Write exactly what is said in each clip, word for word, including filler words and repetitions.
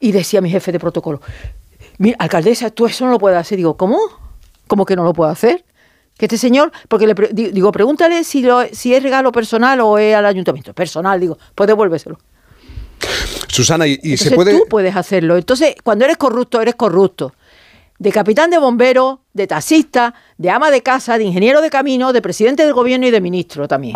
Y decía mi jefe de protocolo, mira, alcaldesa, tú eso no lo puedes hacer. Digo, ¿cómo? ¿Cómo que no lo puedo hacer? Que este señor, porque le pre digo, pregúntale si, lo, si es regalo personal o es al ayuntamiento. Personal, digo, pues devuélveselo. Susana, y, y Entonces, se puede... tú puedes hacerlo. Entonces, cuando eres corrupto, eres corrupto. De capitán de bomberos, de taxista, de ama de casa, de ingeniero de camino, de presidente del gobierno y de ministro también.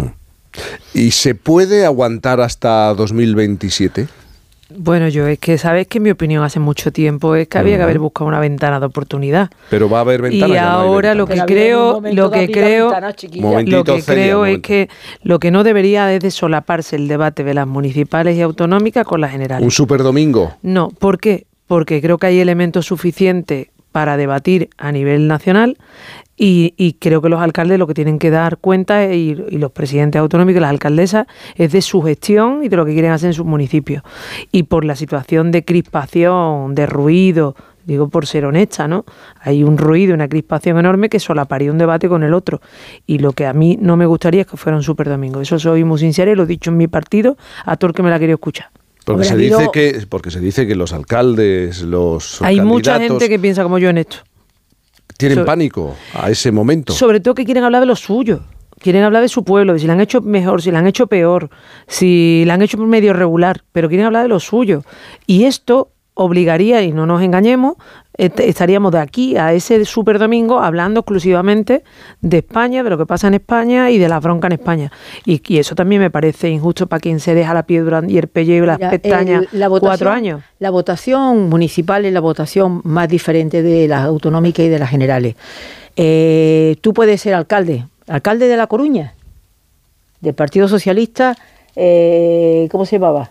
¿Y se puede aguantar hasta dos mil veintisiete? Bueno, yo es que, sabes que mi opinión hace mucho tiempo es que había uh-huh. que haber buscado una ventana de oportunidad. Pero va a haber ventana. Y ahora no lo que creo, lo que creo, lo que creo es que lo que no debería es de solaparse el debate de las municipales y autonómicas con las generales. ¿Un superdomingo? No, ¿por qué? Porque creo que hay elementos suficientes para debatir a nivel nacional y, y creo que los alcaldes lo que tienen que dar cuenta y, y los presidentes autonómicos y las alcaldesas es de su gestión y de lo que quieren hacer en sus municipios. Y por la situación de crispación, de ruido, digo por ser honesta, ¿no? Hay un ruido, una crispación enorme que solaparía un debate con el otro. Y lo que a mí no me gustaría es que fuera un superdomingo. Eso soy muy sincera y lo he dicho en mi partido a todo el que me la ha querido escuchar. Porque se, dice que, porque se dice que los alcaldes, los Hay mucha gente que piensa como yo en esto. Tienen sobre, pánico a ese momento. Sobre todo que quieren hablar de lo suyo. Quieren hablar de su pueblo, de si la han hecho mejor, si la han hecho peor, si la han hecho medio regular, pero quieren hablar de lo suyo. Y esto obligaría, y no nos engañemos, estaríamos de aquí a ese superdomingo hablando exclusivamente de España, de lo que pasa en España y de la bronca en España. Y, y eso también me parece injusto para quien se deja la piedra y el pellejo y las Mira, pestañas el, la votación, cuatro años. La votación municipal es la votación más diferente de las autonómicas y de las generales. Eh, tú puedes ser alcalde, alcalde de La Coruña, del Partido Socialista, eh, ¿cómo se llamaba?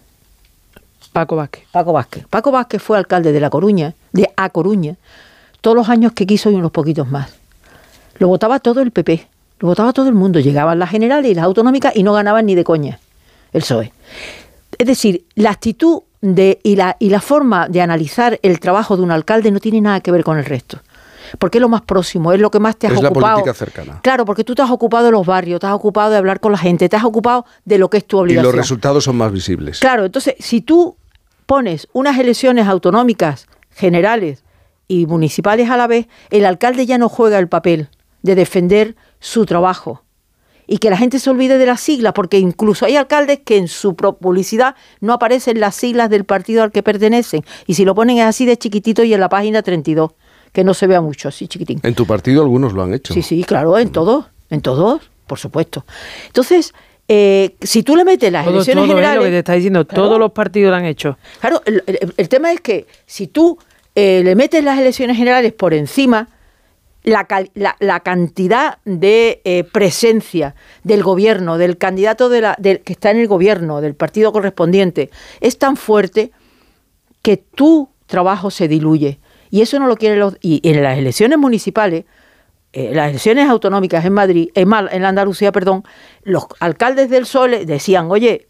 Paco Vázquez. Paco Vázquez. Paco Vázquez fue alcalde de La Coruña, de A Coruña, todos los años que quiso y unos poquitos más. Lo votaba todo el P P, lo votaba todo el mundo. Llegaban las generales y las autonómicas y no ganaban ni de coña el P S O E. Es decir, la actitud de, y, la, y la forma de analizar el trabajo de un alcalde no tiene nada que ver con el resto. Porque es lo más próximo, es lo que más te has es ocupado. Es la política cercana. Claro, porque tú te has ocupado de los barrios, te has ocupado de hablar con la gente, te has ocupado de lo que es tu obligación. Y los resultados son más visibles. Claro, entonces, si tú pones unas elecciones autonómicas, generales y municipales a la vez, el alcalde ya no juega el papel de defender su trabajo. Y que la gente se olvide de las siglas, porque incluso hay alcaldes que en su publicidad no aparecen las siglas del partido al que pertenecen. Y si lo ponen es así de chiquitito y en la página treinta y dos, que no se vea mucho, así chiquitín. En tu partido algunos lo han hecho. Sí, sí, claro, en todos, en todos, por supuesto. Entonces, Eh, si tú le metes las todo, elecciones todo generales... Es lo que te está diciendo, claro, todos los partidos lo han hecho. Claro, el, el, el tema es que si tú eh, le metes las elecciones generales por encima, la, la, la cantidad de eh, presencia del gobierno, del candidato de la, del, que está en el gobierno, del partido correspondiente, es tan fuerte que tu trabajo se diluye. Y eso no lo quieren los... Y en las elecciones municipales... Eh, las elecciones autonómicas en Madrid, en, Mal, en Andalucía, perdón, los alcaldes del P S O E decían, oye,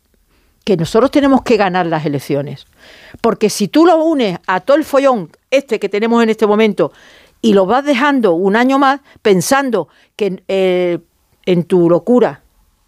que nosotros tenemos que ganar las elecciones, porque si tú lo unes a todo el follón este que tenemos en este momento y lo vas dejando un año más pensando que eh, en tu locura,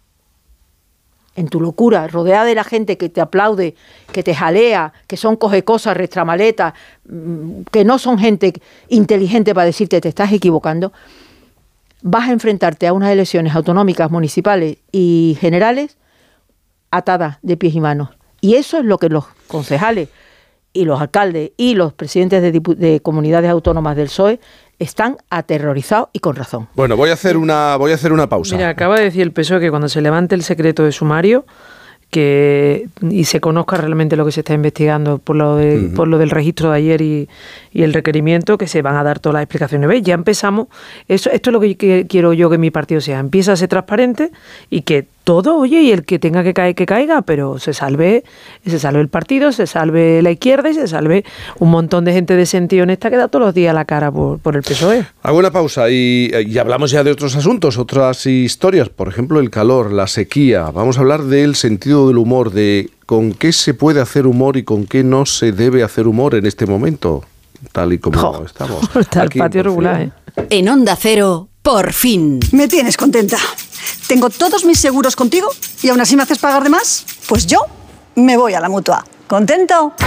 en tu locura, rodeada de la gente que te aplaude, que te jalea, que son cogecosas, retramaletas, que no son gente inteligente para decirte te estás equivocando, vas a enfrentarte a unas elecciones autonómicas, municipales y generales atadas de pies y manos. Y eso es lo que los concejales y los alcaldes y los presidentes de, de comunidades autónomas del P S O E están aterrorizados y con razón. Bueno, voy a hacer una, voy a hacer una pausa. Mira, acaba de decir el P S O E que cuando se levante el secreto de sumario que y se conozca realmente lo que se está investigando por lo de, uh-huh. por lo del registro de ayer y, y el requerimiento, que se van a dar todas las explicaciones. ¿Veis? Ya empezamos. Eso, esto es lo que, que quiero yo que mi partido sea. Empieza a ser transparente y que todo, oye, y el que tenga que caer, que caiga, pero se salve, se salve el partido, se salve la izquierda y se salve un montón de gente decente y honesta que da todos los días la cara por, por el P S O E. Hago una pausa y, y hablamos ya de otros asuntos, otras historias, por ejemplo el calor, la sequía. Vamos a hablar del sentido del humor, de con qué se puede hacer humor y con qué no se debe hacer humor en este momento, tal y como oh, estamos. Está el patio regular, ¿eh? En Onda Cero, por fin. Me tienes contenta. Tengo todos mis seguros contigo y aún así me haces pagar de más. Pues yo me voy a la Mutua. ¿Contento?